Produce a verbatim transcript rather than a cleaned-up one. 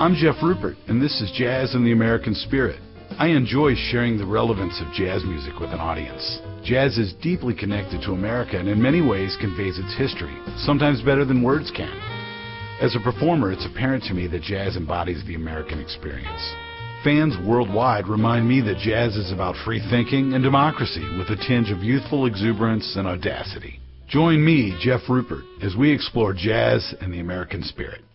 I'm Jeff Rupert, and this is Jazz in the American Spirit. I enjoy sharing the relevance of jazz music with an audience. Jazz is deeply connected to America and in many ways conveys its history, sometimes better than words can. As a performer, it's apparent to me that jazz embodies the American experience. Fans worldwide remind me that jazz is about free thinking and democracy with a tinge of youthful exuberance and audacity. Join me, Jeff Rupert, as we explore jazz and the American spirit.